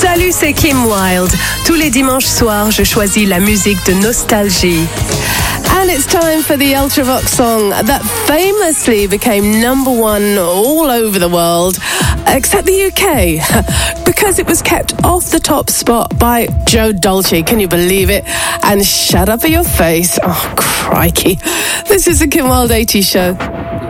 Salut, c'est Kim Wilde. Tous les dimanches soirs, je choisis la musique de nostalgie. And it's time for the Ultravox song that famously became number one all over the world, except the UK, because it was kept off the top spot by Joe Dolce. Can you believe it? And Shut Up Your Face. Oh, crikey. This is the Kim Wilde 80s show.